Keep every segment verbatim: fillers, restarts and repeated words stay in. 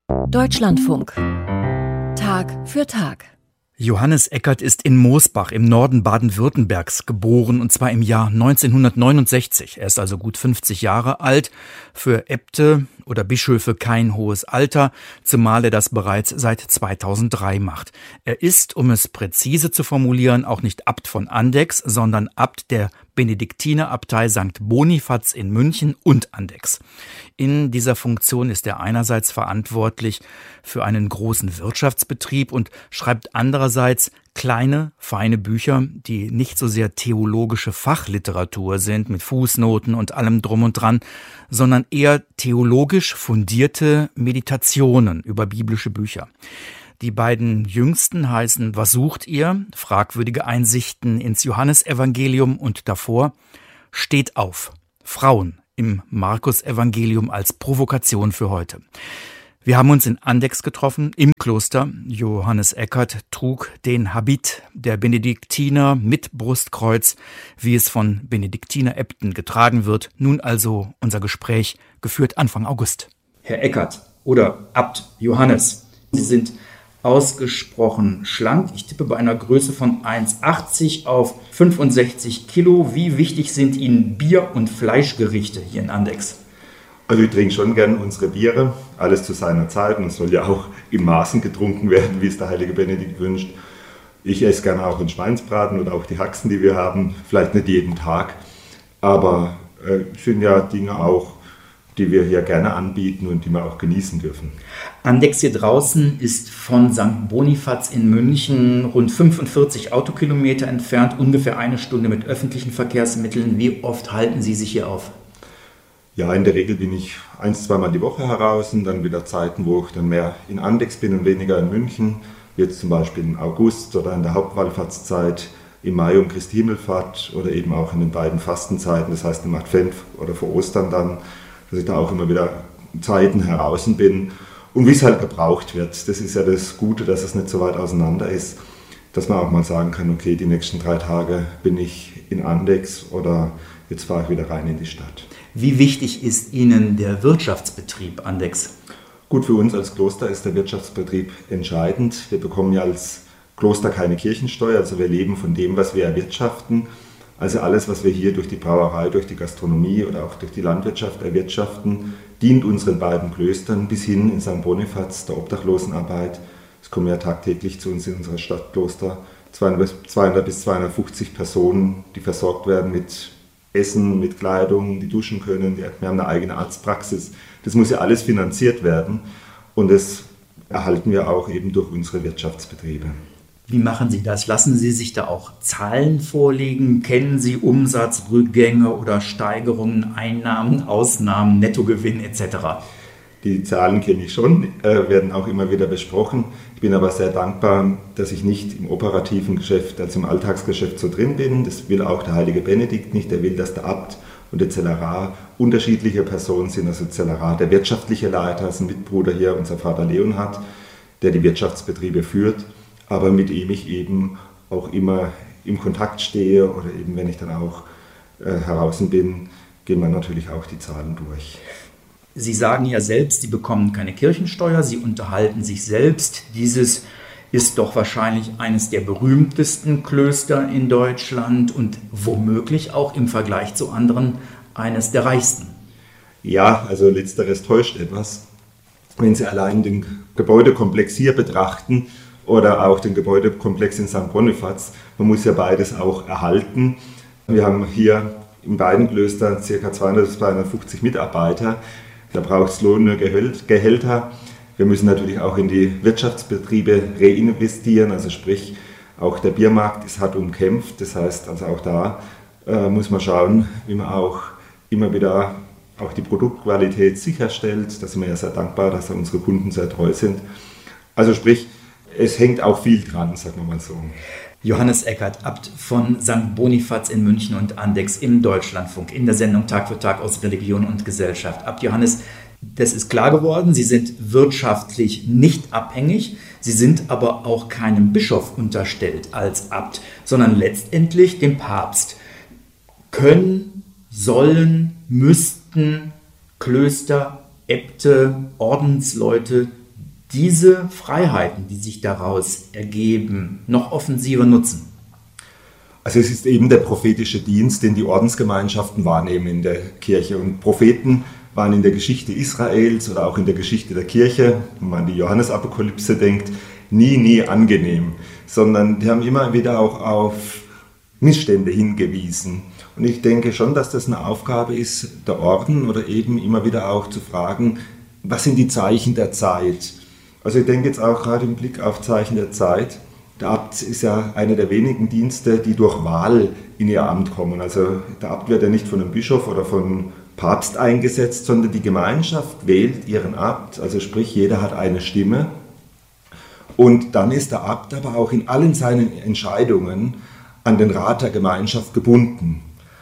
Deutschlandfunk. Tag für Tag. Johannes Eckert ist in Moosbach im Norden Baden-Württembergs geboren, und zwar im Jahr neunzehnhundertneunundsechzig. Er ist also gut fünfzig Jahre alt. Für Äbte oder Bischöfe kein hohes Alter, zumal er das bereits seit zweitausenddrei macht. Er ist, um es präzise zu formulieren, auch nicht Abt von Andechs, sondern Abt der Benediktinerabtei Sankt Bonifaz in München und Andechs. In dieser Funktion ist er einerseits verantwortlich für einen großen Wirtschaftsbetrieb und schreibt andererseits kleine, feine Bücher, die nicht so sehr theologische Fachliteratur sind mit Fußnoten und allem drum und dran, sondern eher theologisch fundierte Meditationen über biblische Bücher. Die beiden jüngsten heißen Was sucht ihr? Fragwürdige Einsichten ins Johannesevangelium und davor Steht auf. Frauen im Markus-Evangelium als Provokation für heute. Wir haben uns in Andechs getroffen, im Kloster. Johannes Eckert trug den Habit der Benediktiner mit Brustkreuz, wie es von Benediktineräbten getragen wird. Nun also unser Gespräch, geführt Anfang August. Herr Eckert oder Abt Johannes, Sie sind ausgesprochen schlank. Ich tippe bei einer Größe von eins Komma achtzig auf fünfundsechzig Kilo. Wie wichtig sind Ihnen Bier- und Fleischgerichte hier in Andechs? Also ich trinke schon gern unsere Biere, alles zu seiner Zeit, und es soll ja auch in Maßen getrunken werden, wie es der heilige Benedikt wünscht. Ich esse gerne auch einen Schweinsbraten oder auch die Haxen, die wir haben, vielleicht nicht jeden Tag, aber äh, sind ja Dinge auch, die wir hier gerne anbieten und die wir auch genießen dürfen. Andechs hier draußen ist von Sankt Bonifaz in München rund fünfundvierzig Autokilometer entfernt, ungefähr eine Stunde mit öffentlichen Verkehrsmitteln. Wie oft halten Sie sich hier auf? Ja, in der Regel bin ich ein-, zweimal die Woche heraus, und dann wieder Zeiten, wo ich dann mehr in Andechs bin und weniger in München. Jetzt zum Beispiel im August oder in der Hauptwallfahrtszeit, im Mai um Christi Himmelfahrt oder eben auch in den beiden Fastenzeiten, das heißt im Advent oder vor Ostern dann, dass ich da auch immer wieder Zeiten heraus bin. Und wie es halt gebraucht wird, das ist ja das Gute, dass es nicht so weit auseinander ist, dass man auch mal sagen kann, okay, die nächsten drei Tage bin ich in Andechs oder jetzt fahre ich wieder rein in die Stadt. Wie wichtig ist Ihnen der Wirtschaftsbetrieb Andechs? Gut, für uns als Kloster ist der Wirtschaftsbetrieb entscheidend. Wir bekommen ja als Kloster keine Kirchensteuer, also wir leben von dem, was wir erwirtschaften. Also alles, was wir hier durch die Brauerei, durch die Gastronomie oder auch durch die Landwirtschaft erwirtschaften, dient unseren beiden Klöstern bis hin in Sankt Bonifaz, der Obdachlosenarbeit. Es kommen ja tagtäglich zu uns in unserer Stadtkloster zweihundert bis zweihundertfünfzig Personen, die versorgt werden mit Essen, mit Kleidung, die duschen können. Wir haben eine eigene Arztpraxis. Das muss ja alles finanziert werden, und das erhalten wir auch eben durch unsere Wirtschaftsbetriebe. Wie machen Sie das? Lassen Sie sich da auch Zahlen vorlegen? Kennen Sie Umsatzrückgänge oder Steigerungen, Einnahmen, Ausnahmen, Nettogewinn et cetera? Die Zahlen kenne ich schon, äh, werden auch immer wieder besprochen. Ich bin aber sehr dankbar, dass ich nicht im operativen Geschäft, also im Alltagsgeschäft so drin bin. Das will auch der heilige Benedikt nicht. Er will, dass der Abt und der Zellerar unterschiedliche Personen sind. Also Zellerar, der wirtschaftliche Leiter, ist ein Mitbruder hier, unser Vater Leonhard, der die Wirtschaftsbetriebe führt, aber mit dem ich eben auch immer im Kontakt stehe, oder eben wenn ich dann auch äh, heraus bin, gehen wir natürlich auch die Zahlen durch. Sie sagen ja selbst, Sie bekommen keine Kirchensteuer, Sie unterhalten sich selbst. Dieses ist doch wahrscheinlich eines der berühmtesten Klöster in Deutschland und womöglich auch im Vergleich zu anderen eines der reichsten. Ja, also letzteres täuscht etwas. Wenn Sie allein den Gebäudekomplex hier betrachten oder auch den Gebäudekomplex in Sankt Bonifaz, man muss ja beides auch erhalten. Wir haben hier in beiden Klöstern ca. zweihundert bis zweihundertfünfzig Mitarbeiter. Da braucht es Lohn, Gehälter. Wir müssen natürlich auch in die Wirtschaftsbetriebe reinvestieren, also sprich, auch der Biermarkt ist hart umkämpft. Das heißt, also auch da äh, muss man schauen, wie man auch immer wieder auch die Produktqualität sicherstellt. Da sind wir ja sehr dankbar, dass unsere Kunden sehr treu sind. Also sprich, es hängt auch viel dran, sagen wir mal so. Johannes Eckert, Abt von Sankt Bonifaz in München und Andechs im Deutschlandfunk in der Sendung Tag für Tag aus Religion und Gesellschaft. Abt Johannes, das ist klar geworden, Sie sind wirtschaftlich nicht abhängig, Sie sind aber auch keinem Bischof unterstellt als Abt, sondern letztendlich dem Papst. Können, sollen, müssten Klöster, Äbte, Ordensleute diese Freiheiten, die sich daraus ergeben, noch offensiver nutzen? Also es ist eben der prophetische Dienst, den die Ordensgemeinschaften wahrnehmen in der Kirche. Und Propheten waren in der Geschichte Israels oder auch in der Geschichte der Kirche, wenn man an die Johannesapokalypse denkt, nie, nie angenehm, sondern die haben immer wieder auch auf Missstände hingewiesen. Und ich denke schon, dass das eine Aufgabe ist, der Orden oder eben immer wieder auch zu fragen, was sind die Zeichen der Zeit? Also ich denke jetzt auch gerade im Blick auf Zeichen der Zeit, der Abt ist ja einer der wenigen Dienste, die durch Wahl in ihr Amt kommen. Also der Abt wird ja nicht von einem Bischof oder von Papst eingesetzt, sondern die Gemeinschaft wählt ihren Abt, also sprich jeder hat eine Stimme. Und dann ist der Abt aber auch in allen seinen Entscheidungen an den Rat der Gemeinschaft gebunden.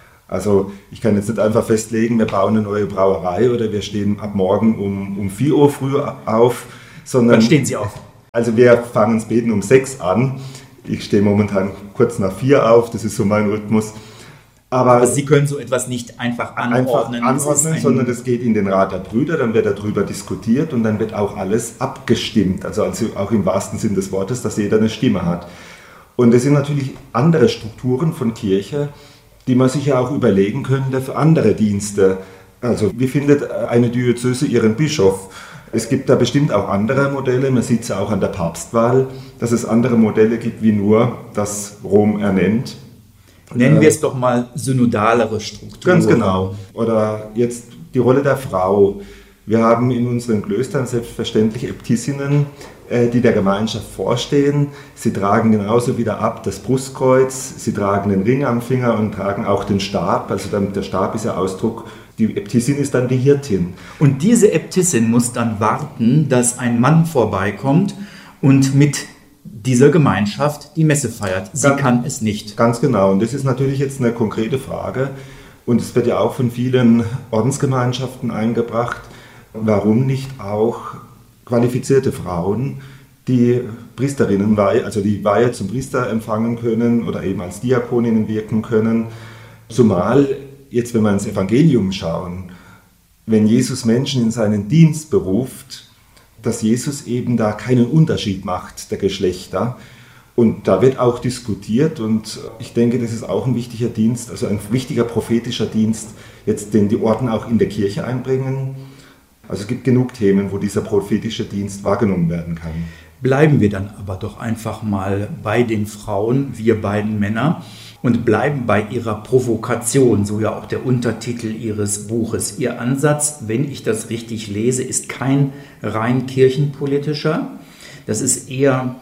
Also ich kann jetzt nicht einfach festlegen, wir bauen eine neue Brauerei oder wir stehen ab morgen um, um vier Uhr früh auf, sondern... Wann stehen Sie auf? Also wir fangen das Beten um sechs an. Ich stehe momentan kurz nach vier auf, das ist so mein Rhythmus. Aber, Aber Sie können so etwas nicht einfach anordnen, einfach anordnen das sondern das geht in den Rat der Brüder, dann wird darüber diskutiert und dann wird auch alles abgestimmt. Also, also auch im wahrsten Sinn des Wortes, dass jeder eine Stimme hat. Und es sind natürlich andere Strukturen von Kirche, die man sich ja auch überlegen könnte für andere Dienste. Also wie findet eine Diözese ihren Bischof? Es gibt da bestimmt auch andere Modelle, man sieht es ja auch an der Papstwahl, dass es andere Modelle gibt, wie nur das Rom ernennt. Nennen wir es doch mal synodalere Strukturen. Ganz genau. Oder jetzt die Rolle der Frau. Wir haben in unseren Klöstern selbstverständlich Äbtissinnen, die der Gemeinschaft vorstehen. Sie tragen genauso wie der Abt das Brustkreuz, sie tragen den Ring am Finger und tragen auch den Stab. Also der Stab ist ja Ausdruck, die Äbtissin ist dann die Hirtin. Und diese Äbtissin muss dann warten, dass ein Mann vorbeikommt und mit dieser Gemeinschaft die Messe feiert. Sie ganz, kann es nicht. Ganz genau. Und das ist natürlich jetzt eine konkrete Frage. Und es wird ja auch von vielen Ordensgemeinschaften eingebracht. Warum nicht auch qualifizierte Frauen, die Priesterinnen, also die Weihe zum Priester empfangen können oder eben als Diakoninnen wirken können? Zumal jetzt, wenn wir ins Evangelium schauen, wenn Jesus Menschen in seinen Dienst beruft, dass Jesus eben da keinen Unterschied macht der Geschlechter. Und da wird auch diskutiert und ich denke, das ist auch ein wichtiger Dienst, also ein wichtiger prophetischer Dienst, jetzt den die Orden auch in der Kirche einbringen. Also es gibt genug Themen, wo dieser prophetische Dienst wahrgenommen werden kann. Bleiben wir dann aber doch einfach mal bei den Frauen, wir beiden Männer, und bleiben bei ihrer Provokation, so ja auch der Untertitel ihres Buches. Ihr Ansatz, wenn ich das richtig lese, ist kein rein kirchenpolitischer. Das ist eher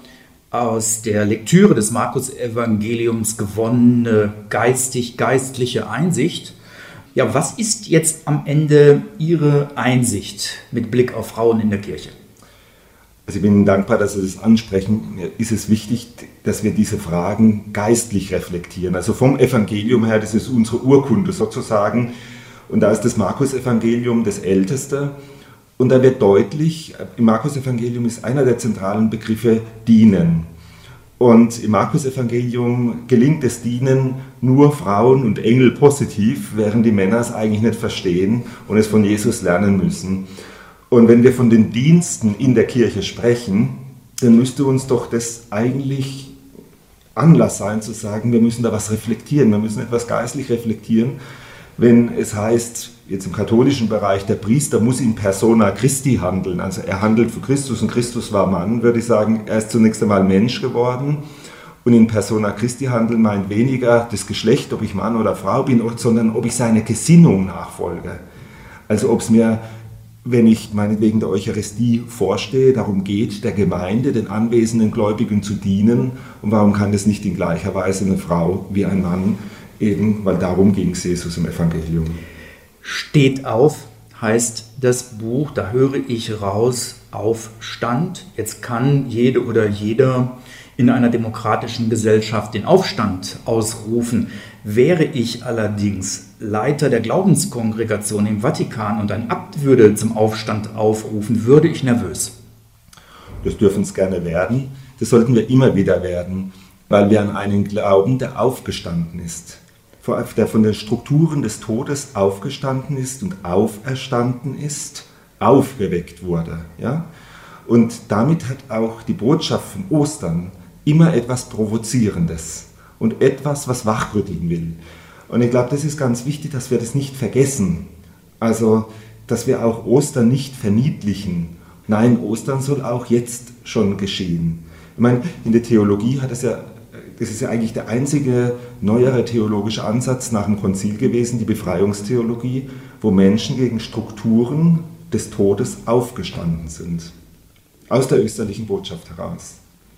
aus der Lektüre des Markus-Evangeliums gewonnene geistig-geistliche Einsicht. Ja, was ist jetzt am Ende Ihre Einsicht mit Blick auf Frauen in der Kirche? Also ich bin Ihnen dankbar, dass Sie das ansprechen. Mir ist es wichtig, dass wir diese Fragen geistlich reflektieren. Also vom Evangelium her, das ist unsere Urkunde sozusagen. Und da ist das Markus-Evangelium das älteste. Und da wird deutlich, im Markus-Evangelium ist einer der zentralen Begriffe dienen. Und im Markus-Evangelium gelingt das Dienen nur Frauen und Engel positiv, während die Männer es eigentlich nicht verstehen und es von Jesus lernen müssen. Und wenn wir von den Diensten in der Kirche sprechen, dann müsste uns doch das eigentlich Anlass sein zu sagen, wir müssen da was reflektieren, wir müssen etwas geistlich reflektieren. Wenn es heißt, jetzt im katholischen Bereich, der Priester muss in persona Christi handeln, also er handelt für Christus und Christus war Mann, würde ich sagen, er ist zunächst einmal Mensch geworden. Und in persona Christi handeln meint weniger das Geschlecht, ob ich Mann oder Frau bin, sondern ob ich seine Gesinnung nachfolge. Also ob es mir, wenn ich meinetwegen der Eucharistie vorstehe, darum geht, der Gemeinde, den anwesenden Gläubigen zu dienen. Und warum kann das nicht in gleicher Weise eine Frau wie ein Mann eben, weil darum ging es Jesus im Evangelium. Steht auf heißt das Buch, da höre ich raus, Aufstand. Jetzt kann jede oder jeder in einer demokratischen Gesellschaft den Aufstand ausrufen. Wäre ich allerdings Leiter der Glaubenskongregation im Vatikan und ein Abt würde zum Aufstand aufrufen, würde ich nervös. Das dürfen es gerne werden. Das sollten wir immer wieder werden, weil wir an einen glauben, der aufgestanden ist. Der von den Strukturen des Todes aufgestanden ist und auferstanden ist, aufgeweckt wurde. Ja? Und damit hat auch die Botschaft von Ostern immer etwas Provozierendes und etwas, was wachrütteln will. Und ich glaube, das ist ganz wichtig, dass wir das nicht vergessen. Also, dass wir auch Ostern nicht verniedlichen. Nein, Ostern soll auch jetzt schon geschehen. Ich meine, in der Theologie hat es ja, das ist ja eigentlich der einzige neuere theologische Ansatz nach dem Konzil gewesen, die Befreiungstheologie, wo Menschen gegen Strukturen des Todes aufgestanden sind. Aus der österlichen Botschaft heraus.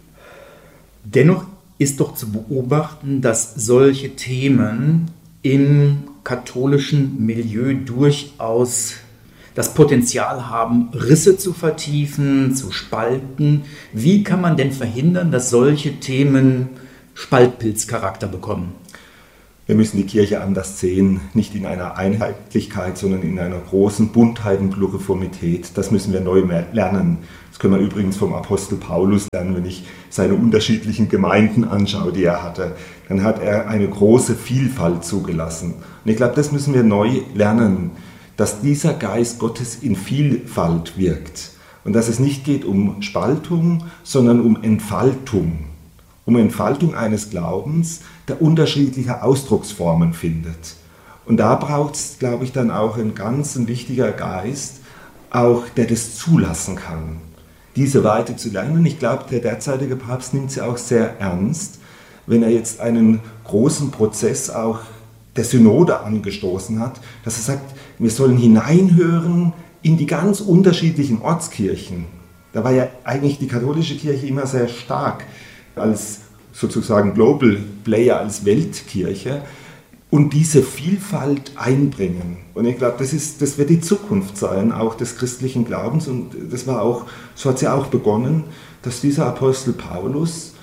Dennoch ist doch zu beobachten, dass solche Themen im katholischen Milieu durchaus das Potenzial haben, Risse zu vertiefen, zu spalten. Wie kann man denn verhindern, dass solche Themen Spaltpilzcharakter bekommen? Wir müssen die Kirche anders sehen, nicht in einer Einheitlichkeit, sondern in einer großen Buntheit und Pluriformität. Das müssen wir neu lernen. Das können wir übrigens vom Apostel Paulus lernen, wenn ich seine unterschiedlichen Gemeinden anschaue, die er hatte. Dann hat er eine große Vielfalt zugelassen. Und ich glaube, das müssen wir neu lernen, dass dieser Geist Gottes in Vielfalt wirkt. Und dass es nicht geht um Spaltung, sondern um Entfaltung. Um Entfaltung eines Glaubens, der unterschiedliche Ausdrucksformen findet. Und da braucht es, glaube ich, dann auch ein ganz ein wichtiger Geist, auch der das zulassen kann, diese Weite zu lernen. Ich glaube, der derzeitige Papst nimmt sie auch sehr ernst, wenn er jetzt einen großen Prozess auch der Synode angestoßen hat, dass er sagt, wir sollen hineinhören in die ganz unterschiedlichen Ortskirchen. Da war ja eigentlich die katholische Kirche immer sehr stark als sozusagen Global Player, als Weltkirche und diese Vielfalt einbringen. Und ich glaube, das ist, das wird die Zukunft sein, auch des christlichen Glaubens. Und das war auch, so hat es ja auch begonnen, dass dieser Apostel Paulus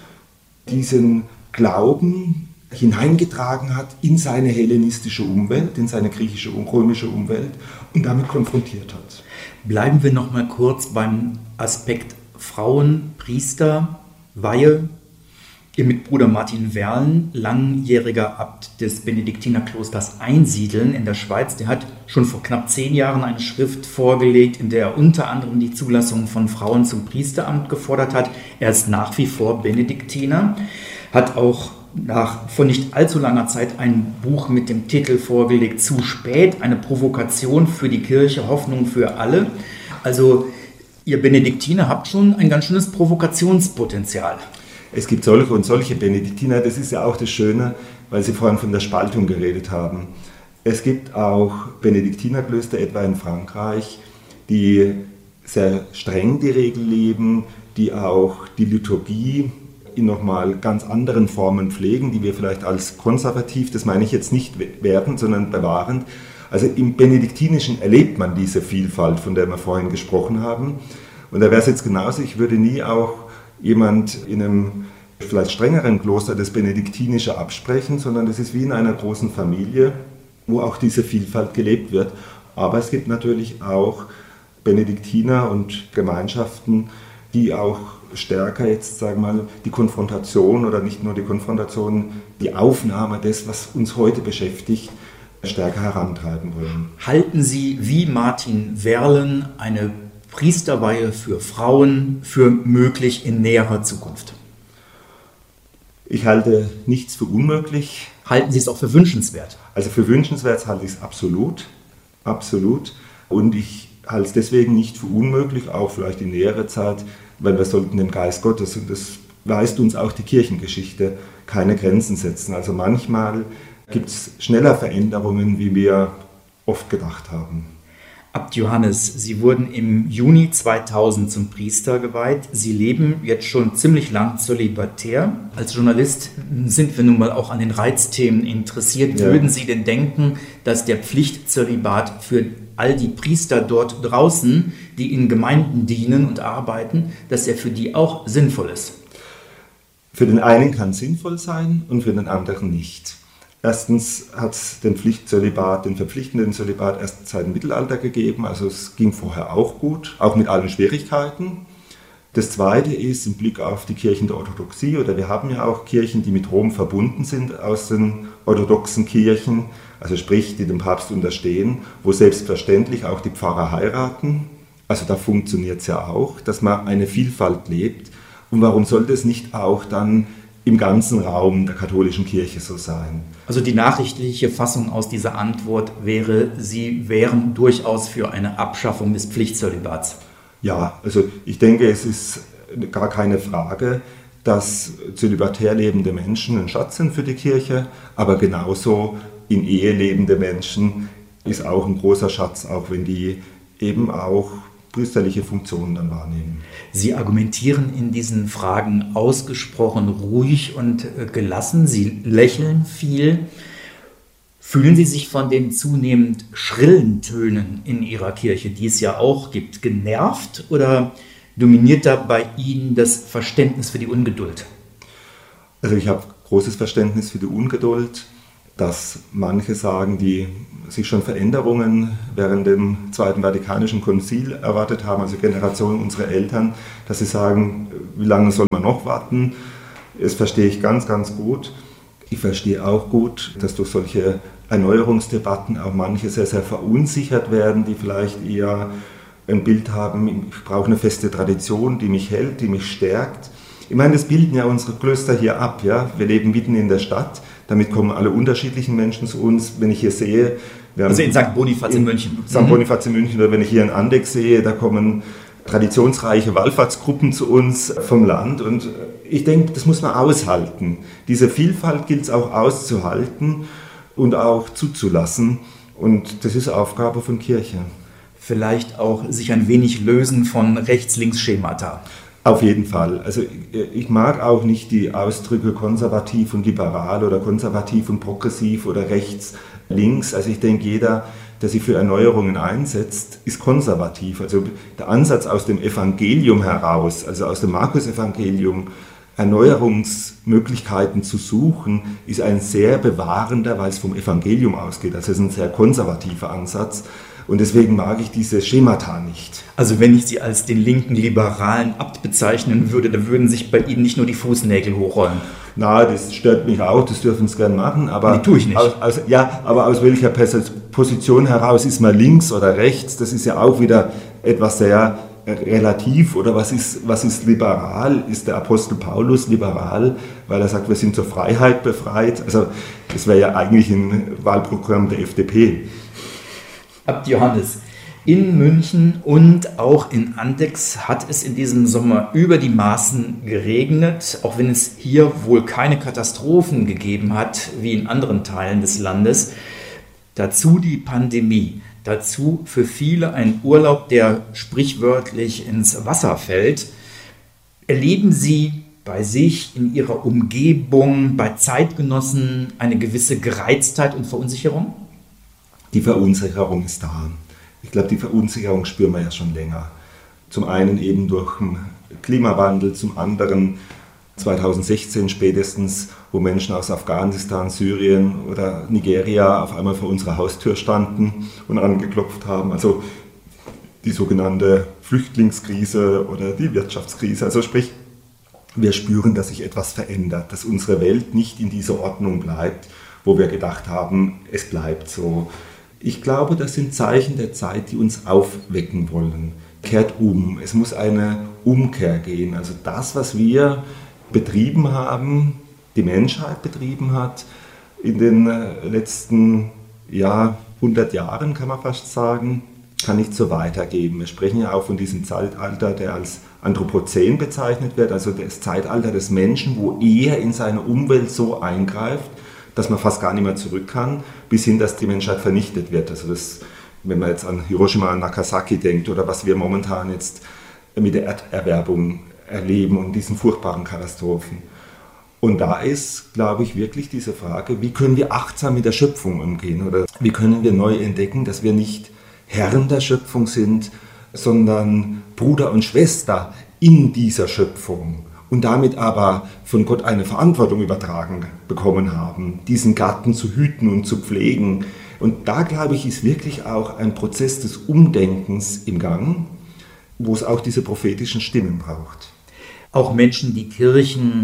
diesen Glauben hineingetragen hat in seine hellenistische Umwelt, in seine griechische und römische Umwelt und damit konfrontiert hat. Bleiben wir noch mal kurz beim Aspekt Frauen, Priester, Weihe. Ihr Mitbruder Martin Werlen, langjähriger Abt des Benediktinerklosters Einsiedeln in der Schweiz, der hat schon vor knapp zehn Jahren eine Schrift vorgelegt, in der er unter anderem die Zulassung von Frauen zum Priesteramt gefordert hat. Er ist nach wie vor Benediktiner, hat auch nach vor nicht allzu langer Zeit ein Buch mit dem Titel vorgelegt, Zu spät, eine Provokation für die Kirche, Hoffnung für alle. Also ihr Benediktiner habt schon ein ganz schönes Provokationspotenzial. Es gibt solche und solche Benediktiner, das ist ja auch das Schöne, weil Sie vorhin von der Spaltung geredet haben. Es gibt auch Benediktinerklöster, etwa in Frankreich, die sehr streng die Regel leben, die auch die Liturgie in nochmal ganz anderen Formen pflegen, die wir vielleicht als konservativ, das meine ich jetzt nicht wertend, sondern bewahrend. Also im Benediktinischen erlebt man diese Vielfalt, von der wir vorhin gesprochen haben. Und da wäre es jetzt genauso, ich würde nie auch jemand in einem vielleicht strengeren Kloster das Benediktinische absprechen, sondern das ist wie in einer großen Familie, wo auch diese Vielfalt gelebt wird. Aber es gibt natürlich auch Benediktiner und Gemeinschaften, die auch stärker jetzt, sagen wir mal, die Konfrontation oder nicht nur die Konfrontation, die Aufnahme des, was uns heute beschäftigt, stärker herantreiben wollen. Halten Sie wie Martin Werlen eine Priesterweihe für Frauen für möglich in näherer Zukunft? Ich halte nichts für unmöglich. Halten Sie es auch für wünschenswert? Also für wünschenswert halte ich es absolut, absolut. Und ich halte es deswegen nicht für unmöglich, auch vielleicht in näherer Zeit, weil wir sollten dem Geist Gottes, und das weist uns auch die Kirchengeschichte, keine Grenzen setzen. Also manchmal gibt es schneller Veränderungen, wie wir oft gedacht haben. Abt Johannes, Sie wurden im Juni zweitausend zum Priester geweiht. Sie leben jetzt schon ziemlich lang zölibatär. Als Journalist sind wir nun mal auch an den Reizthemen interessiert. Ja. Würden Sie denn denken, dass der Pflichtzölibat für all die Priester dort draußen, die in Gemeinden dienen und arbeiten, dass er für die auch sinnvoll ist? Für den einen kann es sinnvoll sein und für den anderen nicht. Erstens hat es den Pflichtzölibat, den verpflichtenden Zölibat erst seit dem Mittelalter gegeben, also es ging vorher auch gut, auch mit allen Schwierigkeiten. Das Zweite ist im Blick auf die Kirchen der Orthodoxie, oder wir haben ja auch Kirchen, die mit Rom verbunden sind aus den orthodoxen Kirchen, also sprich, die dem Papst unterstehen, wo selbstverständlich auch die Pfarrer heiraten, Also da funktioniert es ja auch, dass man eine Vielfalt lebt. Und warum sollte es nicht auch dann im ganzen Raum der katholischen Kirche so sein? Also die nachrichtliche Fassung aus dieser Antwort wäre, Sie wären durchaus für eine Abschaffung des Pflichtzölibats. Ja, also ich denke, es ist gar keine Frage, dass zölibatär lebende Menschen ein Schatz sind für die Kirche, aber genauso in Ehe lebende Menschen ist auch ein großer Schatz, auch wenn die eben auch priesterliche Funktionen dann wahrnehmen. Sie argumentieren in diesen Fragen ausgesprochen ruhig und gelassen. Sie lächeln viel. Fühlen Sie sich von den zunehmend schrillen Tönen in Ihrer Kirche, die es ja auch gibt, genervt oder dominiert da bei Ihnen das Verständnis für die Ungeduld? Also ich habe großes Verständnis für die Ungeduld, dass manche sagen, die sich schon Veränderungen während dem Zweiten Vatikanischen Konzil erwartet haben, also Generationen unserer Eltern, dass sie sagen, wie lange soll man noch warten? Das verstehe ich ganz, ganz gut. Ich verstehe auch gut, dass durch solche Erneuerungsdebatten auch manche sehr, sehr verunsichert werden, die vielleicht eher ein Bild haben, ich brauche eine feste Tradition, die mich hält, die mich stärkt. Ich meine, das bilden ja unsere Klöster hier ab. Ja? Wir leben mitten in der Stadt, damit kommen alle unterschiedlichen Menschen zu uns. Wenn ich hier sehe... Wir also in Sankt Bonifaz in, in München. Sankt Bonifaz in München, oder wenn ich hier in Andex sehe, da kommen traditionsreiche Wallfahrtsgruppen zu uns vom Land. Und ich denke, das muss man aushalten. Diese Vielfalt gilt es auch auszuhalten und auch zuzulassen. Und das ist Aufgabe von Kirche. Vielleicht auch sich ein wenig lösen von Rechts-Links-Schemata. Auf jeden Fall. Also ich mag auch nicht die Ausdrücke konservativ und liberal oder konservativ und progressiv oder rechts, links. Also ich denke, jeder, der sich für Erneuerungen einsetzt, ist konservativ. Also der Ansatz aus dem Evangelium heraus, also aus dem Markus-Evangelium, Erneuerungsmöglichkeiten zu suchen, ist ein sehr bewahrender, weil es vom Evangelium ausgeht. Also es ist ein sehr konservativer Ansatz. Und deswegen mag ich diese Schemata nicht. Also wenn ich Sie als den linken liberalen Abt bezeichnen würde, dann würden sich bei Ihnen nicht nur die Fußnägel hochrollen. Na, das stört mich auch, das dürfen Sie gern machen. Aber nee, tue ich nicht. Aus, aus, ja, aber aus welcher Position heraus ist man links oder rechts? Das ist ja auch wieder etwas sehr relativ. Oder was ist, was ist liberal? Ist der Apostel Paulus liberal, weil er sagt, wir sind zur Freiheit befreit? Also das wäre ja eigentlich ein Wahlprogramm der F D P. Abt Johannes, in München und auch in Andex hat es in diesem Sommer über die Maßen geregnet, auch wenn es hier wohl keine Katastrophen gegeben hat, wie in anderen Teilen des Landes. Dazu die Pandemie, dazu für viele ein Urlaub, der sprichwörtlich ins Wasser fällt. Erleben Sie bei sich, in Ihrer Umgebung, bei Zeitgenossen eine gewisse Gereiztheit und Verunsicherung? Die Verunsicherung ist da. Ich glaube, die Verunsicherung spüren wir ja schon länger. Zum einen eben durch den Klimawandel, zum anderen zweitausendsechzehn spätestens, wo Menschen aus Afghanistan, Syrien oder Nigeria auf einmal vor unserer Haustür standen und angeklopft haben. Also die sogenannte Flüchtlingskrise oder die Wirtschaftskrise. Also sprich, wir spüren, dass sich etwas verändert, dass unsere Welt nicht in dieser Ordnung bleibt, wo wir gedacht haben, es bleibt so. Ich glaube, das sind Zeichen der Zeit, die uns aufwecken wollen. Kehrt um. Es muss eine Umkehr gehen. Also das, was wir betrieben haben, die Menschheit betrieben hat, in den letzten ja, hundert Jahren, kann man fast sagen, kann nicht so weitergehen. Wir sprechen ja auch von diesem Zeitalter, der als Anthropozän bezeichnet wird, also das Zeitalter des Menschen, wo er in seine Umwelt so eingreift, dass man fast gar nicht mehr zurück kann, bis hin, dass die Menschheit vernichtet wird. Also das, wenn man jetzt an Hiroshima und Nagasaki denkt oder was wir momentan jetzt mit der Erderwärmung erleben und diesen furchtbaren Katastrophen. Und da ist, glaube ich, wirklich diese Frage, wie können wir achtsam mit der Schöpfung umgehen oder wie können wir neu entdecken, dass wir nicht Herren der Schöpfung sind, sondern Bruder und Schwester in dieser Schöpfung. Und damit aber von Gott eine Verantwortung übertragen bekommen haben, diesen Garten zu hüten und zu pflegen. Und da, glaube ich, ist wirklich auch ein Prozess des Umdenkens im Gang, wo es auch diese prophetischen Stimmen braucht. Auch Menschen, die Kirchen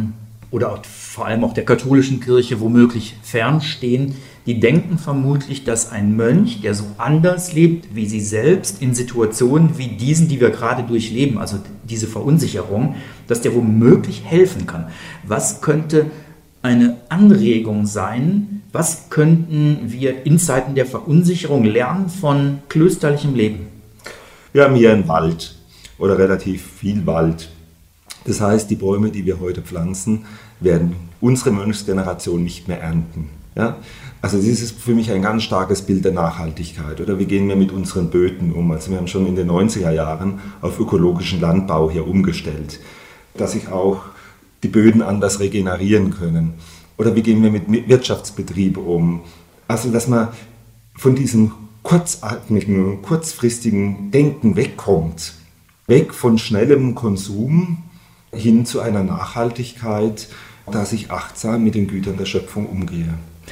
oder auch, vor allem auch der katholischen Kirche womöglich fernstehen, die denken vermutlich, dass ein Mönch, der so anders lebt wie sie selbst, in Situationen wie diesen, die wir gerade durchleben, also diese Verunsicherung, dass der womöglich helfen kann. Was könnte eine Anregung sein? Was könnten wir in Zeiten der Verunsicherung lernen von klösterlichem Leben? Wir haben hier einen Wald oder relativ viel Wald. Das heißt, die Bäume, die wir heute pflanzen, werden unsere Mönchsgeneration nicht mehr ernten. Ja? Also das ist für mich ein ganz starkes Bild der Nachhaltigkeit. Oder wie gehen wir mit unseren Böden um? Also wir haben schon in den neunziger Jahren auf ökologischen Landbau hier umgestellt, dass sich auch die Böden anders regenerieren können. Oder wie gehen wir mit Wirtschaftsbetrieb um? Also dass man von diesem kurzatmigen, kurzfristigen Denken wegkommt. Weg von schnellem Konsum hin zu einer Nachhaltigkeit, dass ich achtsam mit den Gütern der Schöpfung umgehe.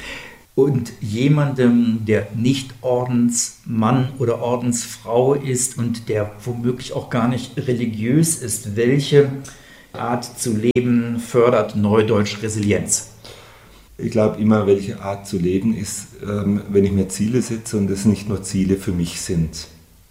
Und jemandem, der nicht Ordensmann oder Ordensfrau ist und der womöglich auch gar nicht religiös ist, welche Art zu leben fördert Neudeutsch Resilienz? Ich glaube immer, welche Art zu leben ist, wenn ich mir Ziele setze und es nicht nur Ziele für mich sind.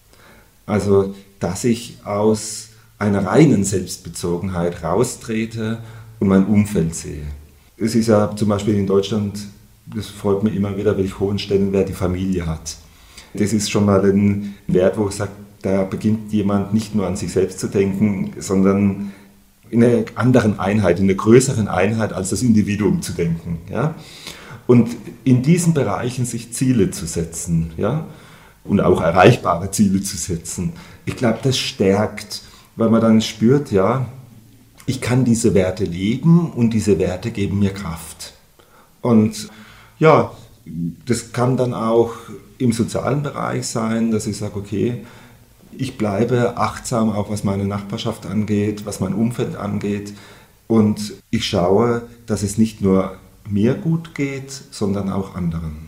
Also, dass ich aus einer reinen Selbstbezogenheit raustrete und mein Umfeld sehe. Es ist ja zum Beispiel in Deutschland, das freut mich immer wieder, welch hohen Stellenwert die Familie hat. Das ist schon mal ein Wert, wo ich sage, da beginnt jemand nicht nur an sich selbst zu denken, sondern in einer anderen Einheit, in einer größeren Einheit als das Individuum zu denken. Ja? Und in diesen Bereichen sich Ziele zu setzen, ja? Und auch erreichbare Ziele zu setzen, ich glaube, das stärkt, weil man dann spürt, ja, ich kann diese Werte leben und diese Werte geben mir Kraft. Und ja, das kann dann auch im sozialen Bereich sein, dass ich sage, okay, ich bleibe achtsam, auch was meine Nachbarschaft angeht, was mein Umfeld angeht. Und ich schaue, dass es nicht nur mir gut geht, sondern auch anderen.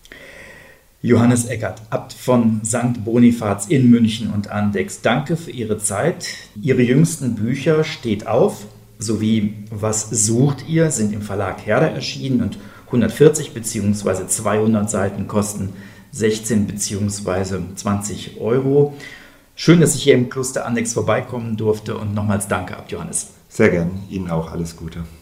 Johannes Eckert, Abt von Sankt Bonifaz in München und Andechs, danke für Ihre Zeit. Ihre jüngsten Bücher Steht auf sowie Was sucht ihr sind im Verlag Herder erschienen und hundertvierzig bzw. zweihundert Seiten kosten sechzehn bzw. zwanzig Euro. Schön, dass ich hier im Kloster Andechs vorbeikommen durfte und nochmals danke, Abt Johannes. Sehr gern, Ihnen auch alles Gute.